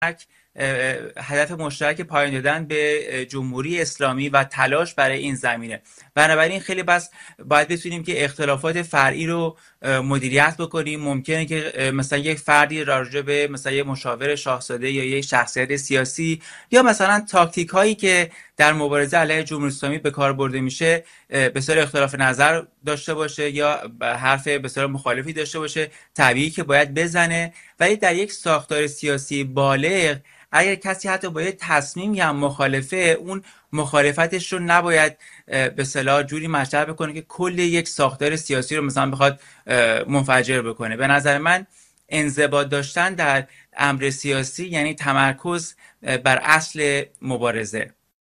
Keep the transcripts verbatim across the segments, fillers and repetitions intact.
هدف مشترک پایان دادن به جمهوری اسلامی و تلاش برای این زمینه. بنابراین خیلی بس باید بتونیم که اختلافات فرعی رو مدیریت بکنیم. ممکنه که مثلا یک فردی راجع به مثلا یک مشاور شاهزاده یا یک شخصیت سیاسی یا مثلا تاکتیک هایی که در مبارزه علیه جمهوری اسلامی به کار برده میشه بسیار اختلاف نظر داشته باشه یا حرف بسیار مخالفی داشته باشه، طبیعی که باید بزنه. ولی در یک ساختار سیاسی بالغ اگر کسی حتی با یه تصمیمی هم مخالفه، اون مخالفتش رو نباید به اصطلاح جوری مطرح بکنه که کل یک ساختار سیاسی رو مثلا بخواد منفجر بکنه. به نظر من انضباط داشتن در امر سیاسی یعنی تمرکز بر اصل مبارزه.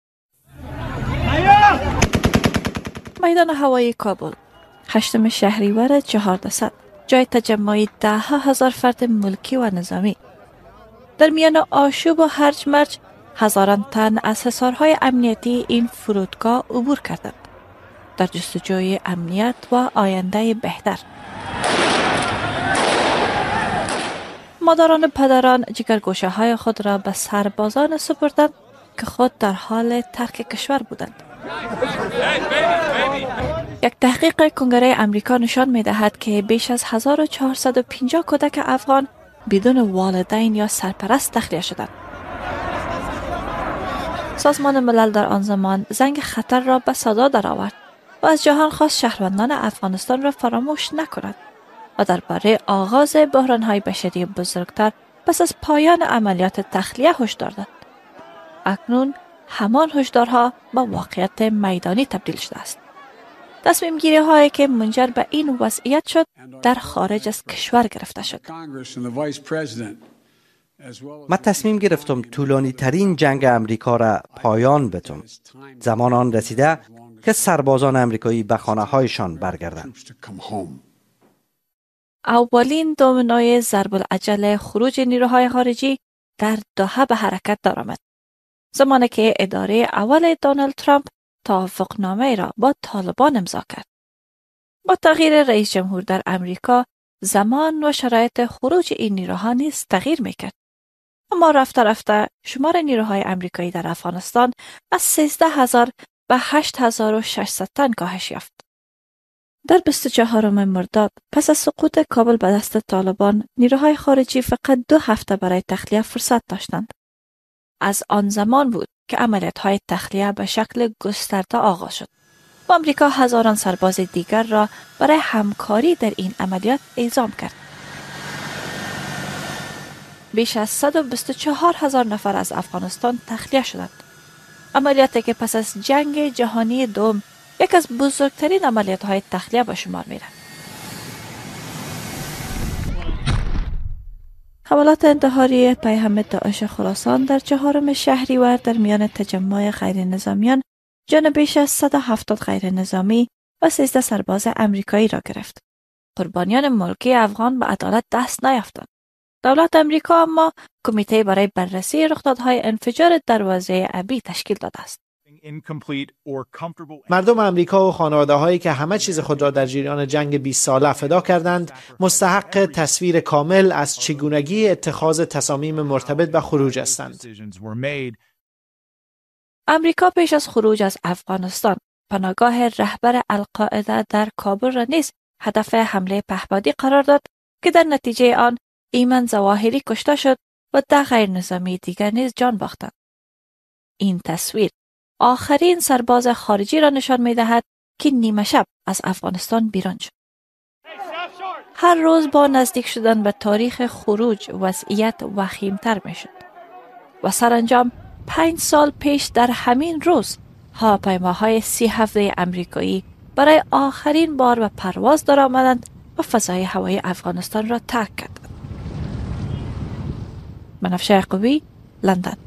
میدان هوایی کابل هشتم شهریور چهاردهصد، جای تجمع ده هزار فرد ملکی و نظامی. در میان آشوب و هرج مرج هزاران تن از حصارهای امنیتی این فرودگاه عبور کردند در جستجوی امنیت و آینده بهتر. مادران پدران جگرگوشه های خود را به سربازان سپردند که خود در حال ترک کشور بودند. یک تحقیق کنگره امریکا نشان می دهد که بیش از هزار و چهارصد و پنجاه کودک افغان بدون والدین یا سرپرست تخلیه شدند. سازمان ملل در آن زمان زنگ خطر را به صدا درآورد و از جهان خواست شهروندان افغانستان را فراموش نکند و درباره آغاز بحران‌های بشری بزرگتر پس از پایان عملیات تخلیه هشدار داد. اکنون همان هشدارها به واقعیت میدانی تبدیل شده است. تصمیم گیری هایی که منجر به این وضعیت شد در خارج از کشور گرفته شد. من تصمیم گرفتم طولانی ترین جنگ امریکا را پایان بدم. زمان آن رسیده که سربازان امریکایی به خانه هایشان برگردند. اولین دومینوی ضرب العجل خروج نیروهای خارجی در دوحه به حرکت درآمد. زمانی که اداره اول دونالد ترامپ توافقنامه را با طالبان امضا کرد. با تغییر رئیس جمهور در امریکا، زمان و شرایط خروج این نیروها نیز تغییر میکرد. اما رفته رفته شمار نیروهای امریکایی در افغانستان از سیزده هزار به هشت هزار و ششصد تن کاهش یافت. در بیست و چهارم مرداد پس از سقوط کابل به دست طالبان، نیروهای خارجی فقط دو هفته برای تخلیه فرصت داشتند. از آن زمان بود که عملیات‌های تخلیه به شکل گسترده آغاز شد. و آمریکا هزاران سرباز دیگر را برای همکاری در این عملیات اعزام کرد. بیش از صد و بیست و چهار هزار نفر از افغانستان تخلیه شدند. عملیاتی که پس از جنگ جهانی دوم یک از بزرگترین عملیات‌های تخلیه به شمار می‌رفت. حملات انتحاری پیهم داعش خراسان در چهارم شهریور در میان تجمع غیر نظامیان جان بیش از صد و هفتاد غیر نظامی و سیزده سرباز امریکایی را گرفت. قربانیان ملکی افغان به عدالت دست نیافتند. دولت امریکا اما کمیته برای بررسی رخدادهای انفجار دروازه ابی تشکیل داده است. مردم امریکا و خانواده هایی که همه چیز خود را در جریان جنگ بیست ساله فدا کردند مستحق تصویر کامل از چگونگی اتخاذ تصامیم مرتبط به خروج هستند. امریکا پیش از خروج از افغانستان پناهگاه رهبر القاعده در کابل را نیز هدف حمله پهپادی قرار داد که در نتیجه آن ایمن ظواهری کشته شد و ده غیر نظامی دیگر نیز جان باختند. این تصویر آخرین سرباز خارجی را نشان می دهد که نیمه شب از افغانستان بیرون شد. هر روز با نزدیک شدن به تاریخ خروج وضعیت وخیمتر می شد و سرانجام پنج سال پیش در همین روز هواپیماهای سی هفته امریکایی برای آخرین بار به پرواز درآمدند و فضای هوایی افغانستان را ترک کردند. بنفشه یعقوبی، لندن.